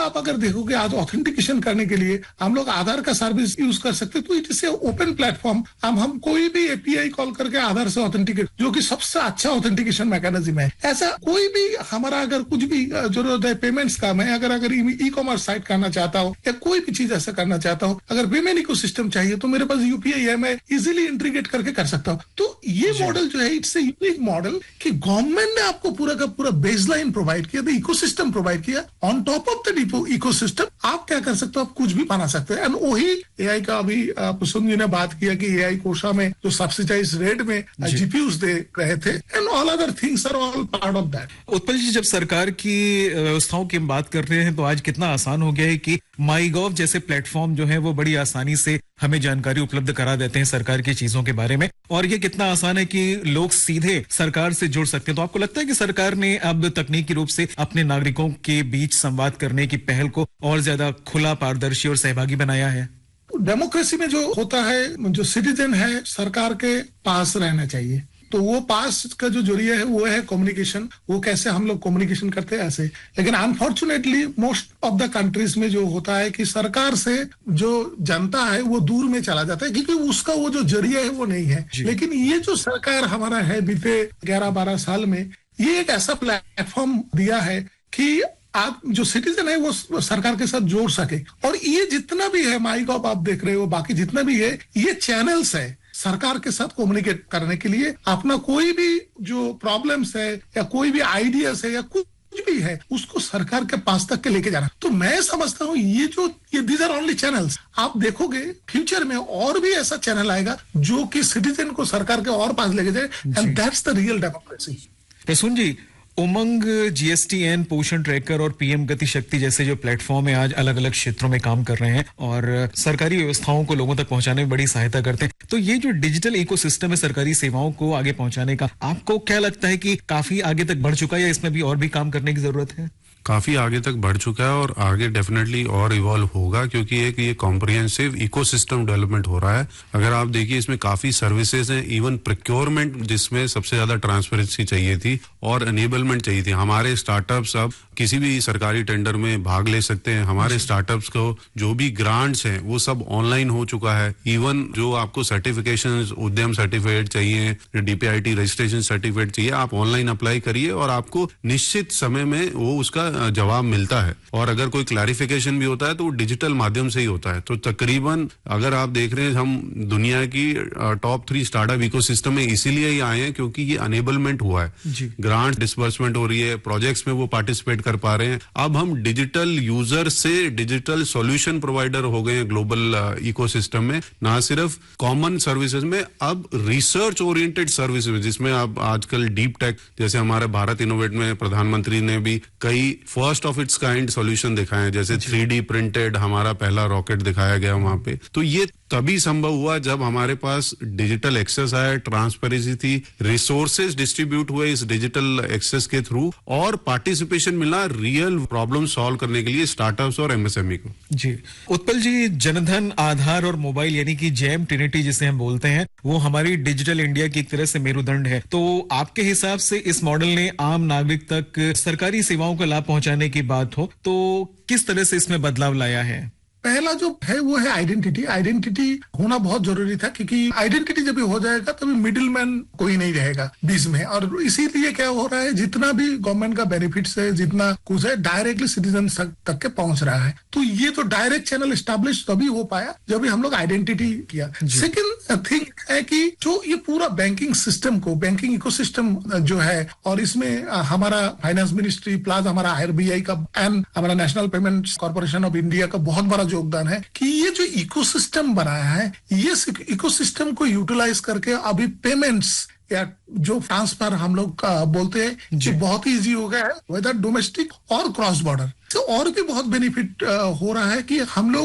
आप अगर देखोगे आज ऑथेंटिकेशन करने के लिए हम लोग आधार का सर्विस यूज कर सकते हैं, तो इट इज ओपन प्लेटफॉर्म। हम कोई भी एपीआई कॉल करके आधार से ऑथेंटिकेट, जो कि सबसे अच्छा ऑथेंटिकेशन मैकेनिज्म है। ऐसा कोई भी हमारा अगर कुछ भी जरूरत है पेमेंट्स का, मैं अगर ई कॉमर्स साइट करना चाहता हूँ या कोई भी चीज ऐसा करना चाहता हूँ, अगर पेमेंट इकोसिस्टम चाहिए तो मेरे पास यूपीआई है, मैं इजीली इंटीग्रेट करके कर सकता हूँ। तो ये मॉडल जो है इट्स ए यूनिक मॉडल कि गवर्नमेंट ने आपको पूरा का पूरा बेसलाइन प्रोवाइड किया, इकोसिस्टम प्रोवाइड किया। On top of the ecosystem आप क्या कर सकते हो, आप कुछ भी बना सकते हैं। एंड वही एआई का अभी कुसुम जी ने बात किया कि एआई कोशा में जो सब्सिडाइज रेट में जीपीयूज दे रहे थे, and all other things are all part of that. Utpal जी, जब सरकार की व्यवस्थाओं की हम बात कर रहे हैं तो आज कितना आसान हो गया है कि माईगॉव जैसे प्लेटफॉर्म जो है वो बड़ी आसानी से हमें जानकारी उपलब्ध करा देते हैं सरकार की चीजों के बारे में, और ये कितना आसान है कि लोग सीधे सरकार से जुड़ सकते हैं। तो आपको लगता है कि सरकार ने अब तकनीकी रूप से अपने नागरिकों के बीच संवाद करने की पहल को और ज्यादा खुला, पारदर्शी और सहभागी बनाया है? डेमोक्रेसी में जो होता है, जो सिटीजन है सरकार के पास रहना चाहिए, तो वो पास का जो जरिया है वो है कम्युनिकेशन। वो कैसे हम लोग कम्युनिकेशन करते हैं ऐसे। लेकिन unfortunately most of the countries में जो होता है कि सरकार से जो जनता है वो दूर में चला जाता है, क्योंकि उसका वो जो जरिया है वो नहीं है। लेकिन ये जो सरकार हमारा है बीते 11-12 साल में, ये एक ऐसा प्लेटफॉर्म दिया है कि आप जो सिटीजन है वो सरकार के साथ जोड़ सके। और ये जितना भी है माईगॉव आप देख रहे हो, बाकी जितना भी है, ये चैनल्स है सरकार के साथ कम्युनिकेट करने के लिए। अपना कोई भी जो प्रॉब्लम्स है या कोई भी आइडियाज है या कुछ भी है उसको सरकार के पास तक के लेके जाना। तो मैं समझता हूँ ये दीज आर ओनली चैनल्स। आप देखोगे फ्यूचर में और भी ऐसा चैनल आएगा जो कि सिटीजन को सरकार के और पास लेके जाए, and that's the real democracy. Prasoon ji, Umang, GSTN, पोषण ट्रैकर और पीएम गति शक्ति जैसे जो प्लेटफॉर्म है आज अलग अलग क्षेत्रों में काम कर रहे हैं और सरकारी व्यवस्थाओं को लोगों तक पहुंचाने में बड़ी सहायता करते हैं। तो ये जो डिजिटल इकोसिस्टम है सरकारी सेवाओं को आगे पहुंचाने का, आपको क्या लगता है कि काफी आगे तक बढ़ चुका है या इसमें भी और भी काम करने की जरूरत है? काफी आगे तक बढ़ चुका है और आगे डेफिनेटली और इवॉल्व होगा, क्योंकि एक ये कॉम्प्रिहेंसिव इकोसिस्टम डेवलपमेंट हो रहा है। अगर आप देखिए इसमें काफी सर्विसेज हैं, इवन प्रोक्योरमेंट जिसमें सबसे ज्यादा ट्रांसपेरेंसी चाहिए थी और एनेबलमेंट चाहिए थी। हमारे स्टार्टअप्स अब किसी भी सरकारी टेंडर में भाग ले सकते हैं। हमारे स्टार्टअप्स को जो भी ग्रांट्स हैं वो सब ऑनलाइन हो चुका है। इवन जो आपको सर्टिफिकेशन, उद्यम सर्टिफिकेट चाहिए, डीपीआईटी रजिस्ट्रेशन सर्टिफिकेट चाहिए, आप ऑनलाइन अप्लाई करिए और आपको निश्चित समय में वो उसका जवाब मिलता है। और अगर कोई क्लैरिफिकेशन भी होता है तो वो डिजिटल माध्यम से ही होता है। तो तकरीबन अगर आप देख रहे हैं हम दुनिया की टॉप 3 स्टार्टअप इकोसिस्टम में इसीलिए ही आए हैं क्योंकि ये अनेबलमेंट हुआ है। ग्रांट डिसबर्समेंट हो रही है, प्रोजेक्ट्स में वो पार्टिसिपेट कर पा रहे हैं। अब हम डिजिटल यूजर से डिजिटल सॉल्यूशन प्रोवाइडर हो गए हैं ग्लोबल इकोसिस्टम में। ना सिर्फ कॉमन सर्विसेज में, अब रिसर्च ओरिएंटेड सर्विसेज में, जिसमें अब आजकल डीप टेक, जैसे हमारे भारत इनोवेट में प्रधानमंत्री ने भी कई first of its kind solution दिखाए हैं, जैसे 3D प्रिंटेड हमारा पहला रॉकेट दिखाया गया वहां पे। तो ये तभी संभव हुआ जब हमारे पास डिजिटल एक्सेस आया, ट्रांसपेरेंसी थी, रिसोर्सेज डिस्ट्रीब्यूट हुए इस डिजिटल एक्सेस के थ्रू और पार्टिसिपेशन मिला रियल प्रॉब्लम सॉल्व करने के लिए स्टार्टअप्स और एमएसएमई को। जी उत्पल जी, जनधन, आधार और मोबाइल यानी कि जेम ट्रिनिटी जिसे हम बोलते हैं, वो हमारी डिजिटल इंडिया की एक तरह से मेरुदंड है। तो आपके हिसाब से इस मॉडल ने आम नागरिक तक सरकारी सेवाओं का लाभ पहुंचाने की बात हो तो किस तरह से इसमें बदलाव लाया है? पहला जो है वो है आइडेंटिटी होना बहुत जरूरी था, क्योंकि आइडेंटिटी जब हो जाएगा तभी मिडिल मैन कोई नहीं रहेगा बीच में। और इसीलिए क्या हो रहा है, जितना भी गवर्नमेंट का बेनिफिट्स है, जितना कुछ है, डायरेक्टली सिटीजन तक के पहुंच रहा है। तो ये तो डायरेक्ट चैनल एस्टेब्लिश तभी हो पाया जब हम लोग आइडेंटिटी किया। सेकेंड थिंग है कि जो ये पूरा बैंकिंग सिस्टम को, बैंकिंग इकोसिस्टम जो है, और इसमें हमारा फाइनेंस मिनिस्ट्री प्लस हमारा आरबीआई का एंड हमारा national payments corporation of India का बहुत बड़ा योगदान है कि ये जो इकोसिस्टम बनाया है, ये इकोसिस्टम को यूटिलाइज करके अभी पेमेंट्स या जो ट्रांसफर हम लोग बोलते हैं जो बहुत ही इजी हो गया है, वेदर डोमेस्टिक और क्रॉस बॉर्डर। तो और भी बहुत बेनिफिट हो रहा है कि हम लोग का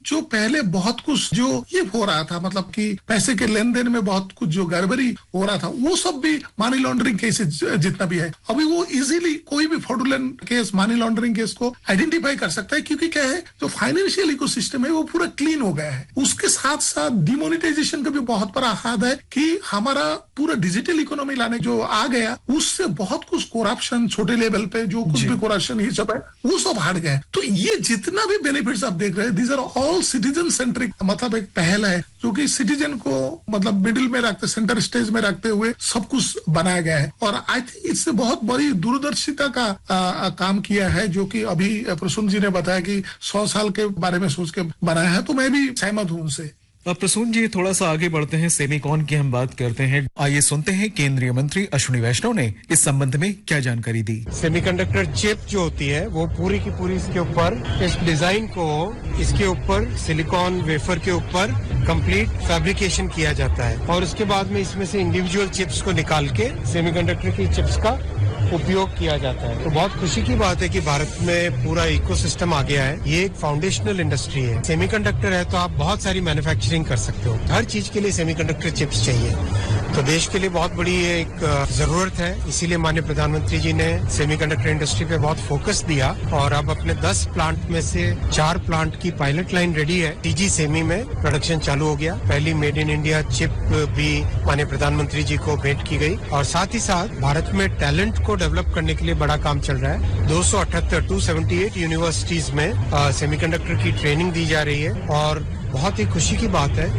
जो पहले बहुत कुछ जो ये हो रहा था, मतलब कि पैसे के लेन देन में बहुत कुछ जो गड़बड़ी हो रहा था, वो सब भी मनी लॉन्ड्रिंग केसेस जितना भी है, अभी वो इजीली कोई भी fraudulent case, money laundering case को आइडेंटिफाई कर सकता है, क्योंकि क्या है, जो फाइनेंशियल इकोसिस्टम है वो पूरा क्लीन हो गया है। उसके साथ साथ डिमोनेटाइजेशन का भी बहुत बड़ा हाथ है कि हमारा पूरा डिजिटल इकोनॉमी लाने जो आ गया, उससे बहुत कुछ करप्शन, छोटे लेवल पे जो कुछ भी करप्शन ये सब है, वो सब हट गए। तो ये जितना भी बेनिफिट्स आप देख रहे हैं, these are all citizen centric, मतलब एक पहल है जो कि सिटीजन को मतलब मिडिल में रखते, सेंटर स्टेज में रखते हुए सब कुछ बनाया गया है। और आई थिंक इससे बहुत बड़ी दूरदर्शिता का काम किया है, जो कि अभी प्रसून जी ने बताया कि 100 साल के बारे में सोच के बनाया है, तो मैं भी सहमत हूं उनसे। अब प्रसून जी थोड़ा सा आगे बढ़ते हैं, सेमीकॉन की हम बात करते हैं। आइए सुनते हैं केंद्रीय मंत्री अश्विनी वैष्णव ने इस संबंध में क्या जानकारी दी। सेमीकंडक्टर चिप जो होती है वो पूरी की पूरी इसके ऊपर, इस डिजाइन को इसके ऊपर सिलिकॉन वेफर के ऊपर कंप्लीट फैब्रिकेशन किया जाता है और उसके बाद में इसमें से इंडिविजुअल चिप्स को निकाल के सेमीकंडक्टर की चिप्स का उपयोग किया जाता है। तो बहुत खुशी की बात है कि भारत में पूरा इकोसिस्टम आ गया है। ये एक फाउंडेशनल इंडस्ट्री है। सेमीकंडक्टर है तो आप बहुत सारी मैन्युफैक्चरिंग कर सकते हो। हर चीज के लिए सेमीकंडक्टर चिप्स चाहिए, तो देश के लिए बहुत बड़ी एक जरूरत है। इसीलिए माननीय प्रधानमंत्री जी ने सेमीकंडक्टर इंडस्ट्री पे बहुत फोकस दिया और अब अपने 10 प्लांट में से 4 प्लांट की पायलट लाइन रेडी है। टीजी सेमी में प्रोडक्शन चालू हो गया। पहली मेड इन इंडिया चिप भी माननीय प्रधानमंत्री जी को भेंट की गई और साथ ही साथ भारत में टैलेंट को डेवलप करने के लिए बड़ा काम चल रहा है। 278 यूनिवर्सिटीज में सेमीकंडक्टर की ट्रेनिंग दी जा रही है और बहुत ही खुशी की बात है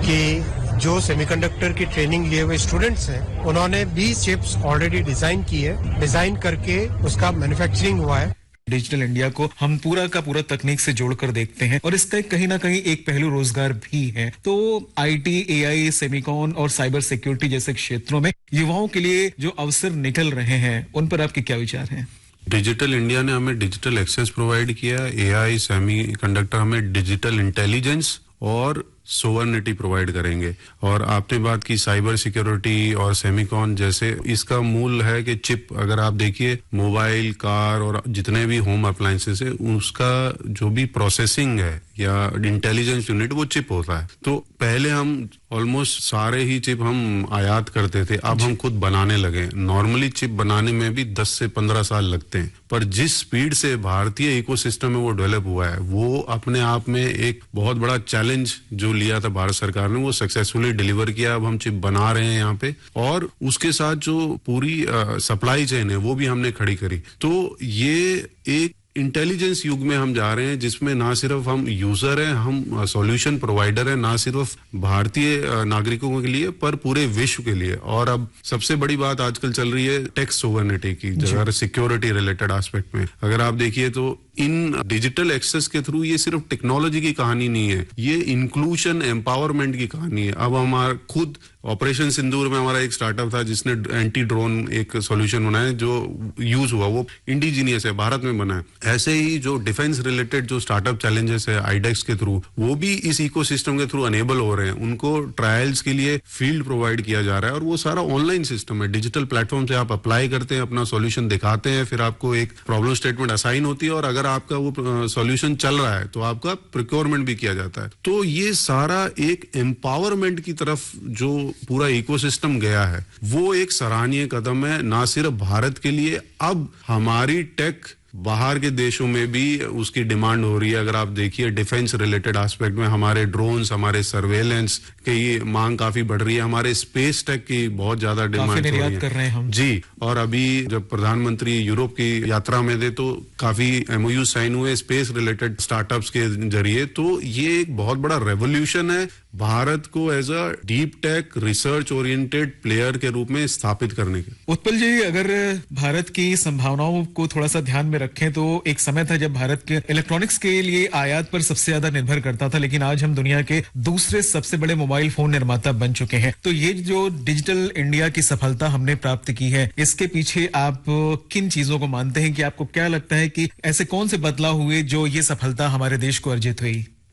कि जो सेमीकंडक्टर की ट्रेनिंग लिए हुए स्टूडेंट्स हैं, उन्होंने 20 चिप्स ऑलरेडी डिजाइन की है। डिजाइन करके उसका मैन्युफैक्चरिंग हुआ है। डिजिटल इंडिया को हम पूरा का पूरा तकनीक से जोड़कर देखते हैं और इसका कहीं ना कहीं एक पहलू रोजगार भी है। तो आईटी, एआई, सेमीकॉन और साइबर सिक्योरिटी जैसे क्षेत्रों में युवाओं के लिए जो अवसर निकल रहे हैं, उन पर आपके क्या विचार हैं? डिजिटल इंडिया ने हमें डिजिटल एक्सेस प्रोवाइड किया, एआई, सेमीकंडक्टर हमें डिजिटल इंटेलिजेंस और सोवर्निटी प्रोवाइड करेंगे। और आपने बात की साइबर सिक्योरिटी और सेमीकॉन जैसे, इसका मूल है कि चिप, अगर आप देखिए मोबाइल, कार और जितने भी होम अप्लायंसेस है, उसका जो भी प्रोसेसिंग है या इंटेलिजेंस यूनिट, वो चिप होता है। तो पहले हम ऑलमोस्ट सारे ही चिप हम आयात करते थे, अब हम खुद बनाने लगे। नॉर्मली चिप बनाने में भी 10 से 15 साल लगते हैं, पर जिस स्पीड से भारतीय इकोसिस्टम में वो डेवलप हुआ है, वो अपने आप में एक बहुत बड़ा चैलेंज जो लिया था भारत सरकार ने, वो सक्सेसफुली डिलीवर किया। अब हम चिप बना रहे हैं यहाँ पे और उसके साथ जो पूरी सप्लाई चेन है वो भी हमने खड़ी करी। तो ये एक इंटेलिजेंस युग में हम जा रहे हैं, जिसमें ना सिर्फ हम यूजर हैं, हम सॉल्यूशन प्रोवाइडर हैं, ना सिर्फ भारतीय नागरिकों के लिए पर पूरे विश्व के लिए। और अब सबसे बड़ी बात आजकल चल रही है टेक सोवर्निटी की, अगर सिक्योरिटी रिलेटेड एस्पेक्ट में अगर आप देखिए तो इन डिजिटल एक्सेस के थ्रू ये सिर्फ टेक्नोलॉजी की कहानी नहीं है, ये इंक्लूजन, एम्पावरमेंट की कहानी है। अब हमारा खुद ऑपरेशन सिंदूर में हमारा एक स्टार्टअप था जिसने एंटी ड्रोन एक सॉल्यूशन बनाया जो यूज हुआ, वो इंडिजीनियस है, भारत में बना है। ऐसे ही जो डिफेंस रिलेटेड जो स्टार्टअप चैलेंजेस है आईडेक्स के थ्रू, वो भी इस इकोसिस्टम के थ्रू अनेबल हो रहे हैं। उनको ट्रायल्स के लिए फील्ड प्रोवाइड किया जा रहा है और वो सारा ऑनलाइन सिस्टम है। डिजिटल प्लेटफॉर्म से आप अप्लाई करते हैं, अपना सॉल्यूशन दिखाते हैं, फिर आपको एक प्रॉब्लम स्टेटमेंट असाइन होती है और अगर आपका वो सॉल्यूशन चल रहा है तो आपका प्रोक्योरमेंट भी किया जाता है। तो ये सारा एक एम्पावरमेंट की तरफ जो पूरा इकोसिस्टम गया है, वो एक सराहनीय कदम है, ना सिर्फ भारत के लिए, अब हमारी टेक बाहर के देशों में भी उसकी डिमांड हो रही है। अगर आप देखिए डिफेंस रिलेटेड एस्पेक्ट में हमारे ड्रोन्स, हमारे सर्वेलेंस की मांग काफी बढ़ रही है, हमारे स्पेस टेक की बहुत ज्यादा डिमांड हो रही है। कर रहे हैं हम जी। और अभी जब प्रधानमंत्री यूरोप की यात्रा में थे तो काफी एमओयू साइन हुए स्पेस रिलेटेड स्टार्टअप्स के जरिए। तो ये एक बहुत बड़ा रेवोल्यूशन है भारत को as a deep tech research oriented player के रूप में स्थापित करने के। उत्पल जी, अगर भारत की संभावनाओं को थोड़ा सा ध्यान में रखें तो एक समय था जब भारत के इलेक्ट्रॉनिक्स के लिए आयात पर सबसे ज्यादा निर्भर करता था, लेकिन आज हम दुनिया के दूसरे सबसे बड़े मोबाइल फोन निर्माता बन चुके हैं। तो ये जो डिजिटल इंडिया की सफलता हमने प्राप्त की है, इसके पीछे आप किन चीजों को मानते हैं कि आपको क्या लगता है कि ऐसे कौन से बदलाव हुए जो ये सफलता हमारे देश को अर्जित हुई?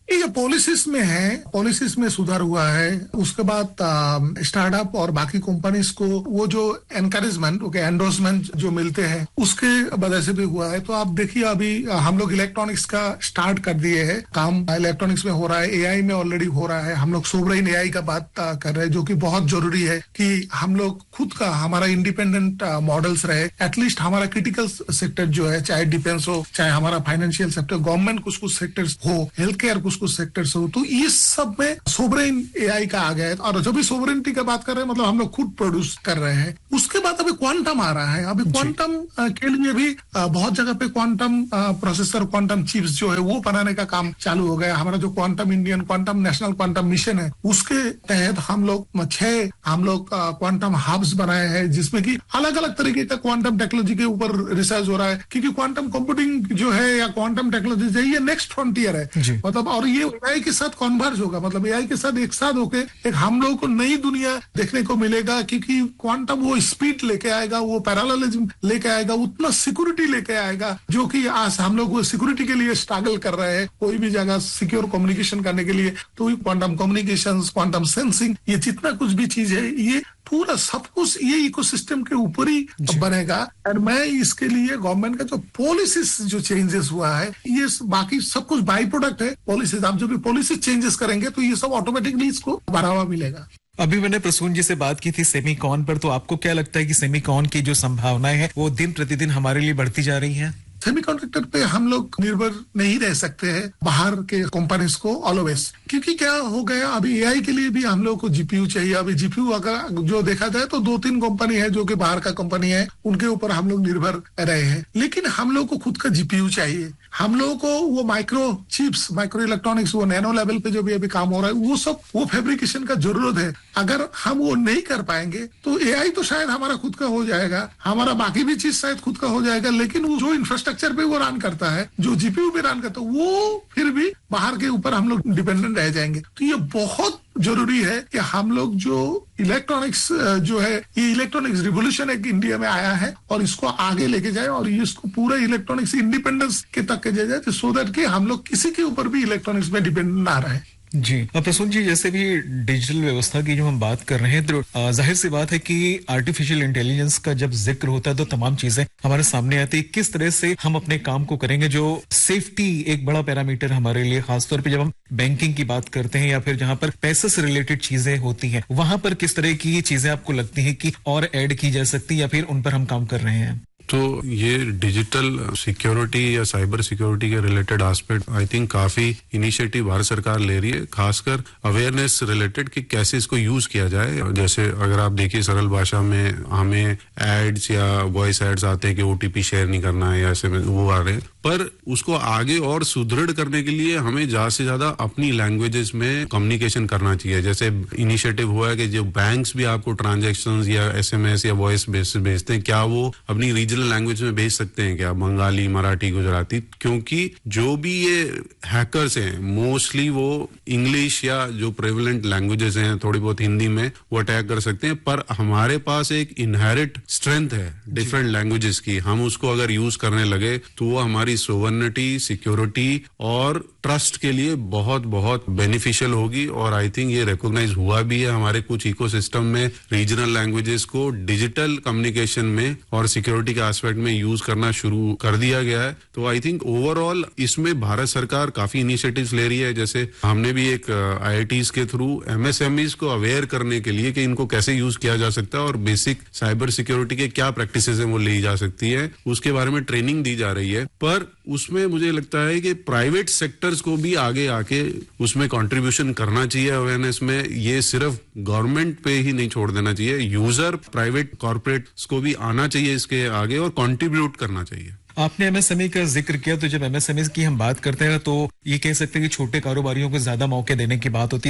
ये पॉलिसीज में है, पॉलिसीज में सुधार हुआ है। उसके बाद स्टार्टअप और बाकी कंपनीज को वो जो एनकरेजमेंट, एंडोर्समेंट जो मिलते हैं उसके वजह से भी हुआ है। तो आप देखिए अभी हम लोग इलेक्ट्रॉनिक्स का स्टार्ट कर दिए हैं, काम इलेक्ट्रॉनिक्स में हो रहा है, एआई में ऑलरेडी हो रहा है। हम लोग सोवरेन एआई का बात कर रहे हैं, जो कि बहुत जरूरी है कि हम लोग खुद का हमारा इंडिपेंडेंट मॉडल्स रहे। एटलीस्ट हमारा क्रिटिकल सेक्टर जो है, चाहे डिफेंस हो, चाहे हमारा फाइनेंशियल सेक्टर, गवर्नमेंट कुछ सेक्टर्स हो, हेल्थ केयर कुछ सेक्टर्स हो, तो ये सब में सोवरेन एआई का आ गया है। और जब भी सोवरेनिटी की बात कर रहे हैं मतलब हम लोग खुद प्रोड्यूस कर रहे हैं। उसके बाद अभी क्वांटम आ रहा है। अभी क्वांटम के लिए भी बहुत जगह पे क्वांटम प्रोसेसर, क्वांटम चिप्स जो है वो बनाने का काम चालू हो गया। हमारा जो quantum Indian quantum national quantum mission है उसके तहत हम लोग 6 क्वांटम हब्स बनाए हैं, जिसमें कि अलग अलग तरीके का क्वांटम टेक्नोलॉजी के ऊपर रिसर्च हो रहा है। क्योंकि क्वांटम कंप्यूटिंग जो है या क्वांटम टेक्नोलॉजी जो है ये नेक्स्ट फ्रंटियर है। मतलब और ये एआई के साथ कन्वर्ज होगा, मतलब एआई के साथ एक साथ होके एक हम लोगों को नई दुनिया देखने को मिलेगा। क्योंकि क्वांटम वो स्पीड लेके आएगा, वो पैरेललिज्म लेके आएगा, उतना सिक्योरिटी लेके आएगा जो कि आज हम लोग वो सिक्योरिटी के लिए स्ट्रगल कर रहे हैं कोई भी जगह सिक्योर कम्युनिकेशन करने के लिए। तो क्वांटम कम्युनिकेशन, क्वांटम सेंसिंग, ये जितना कुछ भी चीज है ये पूरा सब कुछ ये इकोसिस्टम के ऊपर ही बनेगा। और मैं इसके लिए गवर्नमेंट का जो पॉलिसीज जो चेंजेस हुआ है, ये बाकी सब कुछ बाई प्रोडक्ट है पॉलिसीज। आप जो भी पॉलिसी चेंजेस करेंगे तो ये सब ऑटोमेटिकली इसको बढ़ावा मिलेगा। अभी मैंने प्रसून जी से बात की थी सेमीकॉन पर, तो आपको क्या लगता है कि सेमीकॉन की जो संभावनाएं हैं वो दिन प्रतिदिन हमारे लिए बढ़ती जा रही हैं? सेमीकंडक्टर पे हम लोग निर्भर नहीं रह सकते हैं बाहर के कंपनीज को ऑलवेज। क्योंकि क्या हो गया, अभी एआई के लिए भी हम लोग को जीपीयू चाहिए। अभी जीपीयू अगर जो देखा जाए तो 2-3 कंपनी है जो कि बाहर का कंपनी है, उनके ऊपर हम लोग निर्भर रहे हैं। लेकिन हम लोग को खुद का जीपीयू चाहिए। हम लोगों को वो माइक्रो चिप्स, माइक्रो इलेक्ट्रॉनिक्स, वो नैनो लेवल पे जो भी अभी काम हो रहा है वो सब, वो फैब्रिकेशन का जरूरत है। अगर हम वो नहीं कर पाएंगे तो एआई तो शायद हमारा खुद का हो जाएगा, हमारा बाकी भी चीज शायद खुद का हो जाएगा, लेकिन वो जो इंफ्रास्ट्रक्चर पे वो रन करता है, जो जीपीयू पे रन करता है, वो फिर भी बाहर के ऊपर हम लोग डिपेंडेंट रह जाएंगे। तो ये बहुत जरूरी है कि हम लोग जो इलेक्ट्रॉनिक्स जो है, ये इलेक्ट्रॉनिक्स रिवोल्यूशन एक इंडिया में आया है और इसको आगे लेके जाए और इसको पूरा इलेक्ट्रॉनिक्स इंडिपेंडेंस के तक के जाए, सो दैट कि हम लोग किसी के ऊपर भी इलेक्ट्रॉनिक्स में डिपेंडेंट ना रहे। जी, प्रसून जी, जैसे भी डिजिटल व्यवस्था की जो हम बात कर रहे हैं तो जाहिर सी बात है कि आर्टिफिशियल इंटेलिजेंस का जब जिक्र होता है तो तमाम चीजें हमारे सामने आती है। किस तरह से हम अपने काम को करेंगे, जो सेफ्टी एक बड़ा पैरामीटर हमारे लिए, खासतौर पे जब हम बैंकिंग की बात करते हैं या फिर जहां पर पैसे से रिलेटेड चीजें होती हैं, वहां पर किस तरह की चीजें आपको लगती है कि और ऐड की जा सकती या फिर उन पर हम काम कर रहे हैं? तो ये डिजिटल सिक्योरिटी या साइबर सिक्योरिटी के रिलेटेड एस्पेक्ट आई थिंक काफी इनिशिएटिव भारत सरकार ले रही है, खासकर अवेयरनेस रिलेटेड कि कैसे इसको यूज किया जाए। जैसे अगर आप देखिए सरल भाषा में हमें एड्स या वॉइस एड्स आते हैं कि ओटीपी शेयर नहीं करना है या ऐसे में वो आ रहे हैं, पर उसको आगे और सुदृढ़ करने के लिए हमें ज्यादा से ज्यादा अपनी लैंग्वेजेस में कम्युनिकेशन करना चाहिए। जैसे इनिशिएटिव हुआ है कि जो बैंक्स भी आपको ट्रांजैक्शंस या एसएमएस या वॉइस बेसिस भेजते हैं, क्या वो अपनी रीजनल लैंग्वेज में भेज सकते हैं क्या, बंगाली, मराठी, गुजराती? क्योंकि जो भी ये हैकर्स हैं मोस्टली वो इंग्लिश या जो प्रेवलेंट लैंग्वेजेस हैं, थोड़ी बहुत हिंदी में वो अटैक कर सकते हैं। पर हमारे पास एक इनहेरिट स्ट्रेंथ है डिफरेंट लैंग्वेजेस की, हम उसको अगर यूज करने लगे तो वो हमारी सोवर्निटी, सिक्योरिटी और ट्रस्ट के लिए बहुत बहुत बेनिफिशियल होगी। और आई थिंक ये रिकॉग्नाइज हुआ भी है हमारे कुछ इकोसिस्टम में, रीजनल लैंग्वेजेस को डिजिटल कम्युनिकेशन में और सिक्योरिटी के एस्पेक्ट में यूज करना शुरू कर दिया गया है। तो आई थिंक ओवरऑल इसमें भारत सरकार काफी इनिशिएटिव्स ले रही है। जैसे हमने भी एक आईआईटीज के थ्रू एमएसएमईज को अवेयर करने के लिए कि इनको कैसे यूज किया जा सकता है और बेसिक साइबर सिक्योरिटी के क्या प्रैक्टिसेस हैं वो ली जा सकती है, उसके बारे में ट्रेनिंग दी जा रही है। पर उसमें मुझे लगता है कि प्राइवेट सेक्टर्स को भी आगे आके उसमें कंट्रीब्यूशन करना चाहिए अवेयरनेस में। ये सिर्फ गवर्नमेंट पे ही नहीं छोड़ देना चाहिए, यूजर, प्राइवेट कॉर्पोरेट्स को भी आना चाहिए इसके आगे और कंट्रीब्यूट करना चाहिए। आपने एमएसएमई का जिक्र किया, तो जब एमएसएमई की हम बात करते हैं तो ये कह सकते हैं कि छोटे कारोबारियों को ज्यादा मौके देने की बात होती है। इसमें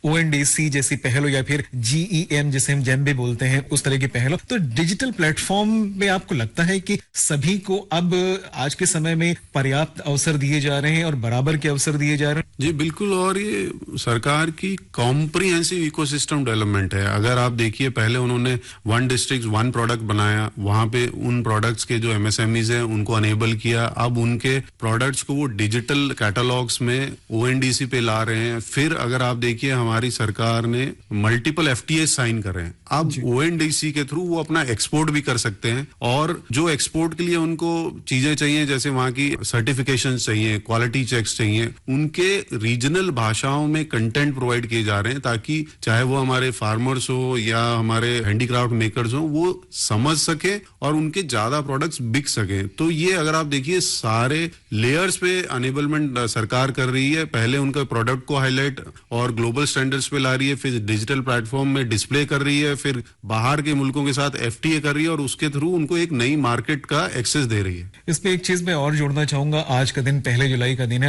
ONDC जैसी पहल हो या फिर GEM जिसे हम जेम भी बोलते हैं, उस तरह की पहल हो, तो डिजिटल प्लेटफॉर्म में आपको लगता है कि सभी को अब आज के समय में पर्याप्त अवसर दिए जा रहे हैं और बराबर के अवसर दिए जा रहे हैं? जी बिल्कुल, और ये सरकार की कॉम्प्रिहेंसिव इकोसिस्टम डेवलपमेंट है। अगर आप देखिए, पहले उन्होंने वन डिस्ट्रिक्ट वन प्रोडक्ट बनाया, वहां पे उन प्रोडक्ट्स के जो MSMEs हैं उनको अनेबल किया, अब उनके प्रोडक्ट्स को वो डिजिटल कैटलॉग्स में ONDC पे ला रहे हैं। फिर अगर आप देखिए, हमारी सरकार ने मल्टीपल FTA साइन कर रहे हैं, अब ONDC के थ्रू वो अपना एक्सपोर्ट भी कर सकते हैं, और जो एक्सपोर्ट के लिए उनको चीजें चाहिए, जैसे वहां की सर्टिफिकेशन चाहिए, क्वालिटी चेक्स चाहिए, उनके रीजनल भाषाओं में कंटेंट प्रोवाइड किए जा रहे हैं, ताकि चाहे वो हमारे फार्मर्स हो या हमारे हैंडीक्राफ्ट मेकर्स हो, वो समझ सके और उनके ज्यादा प्रोडक्ट्स बिक सके। तो ये अगर आप देखिए, सारे लेयर्स पे अनेबलमेंट सरकार कर रही है। पहले उनका प्रोडक्ट को हाईलाइट और ग्लोबल स्टैंडर्ड्स पे ला रही है, फिर डिजिटल प्लेटफॉर्म में डिस्प्ले कर रही है, फिर बाहर के मुल्कों के साथ FTA कर रही है, और उसके थ्रू उनको एक नई मार्केट का एक्सेस दे रही है। इसमें एक चीज मैं और जोड़ना चाहूंगा, आज का दिन 1 जुलाई का दिन है।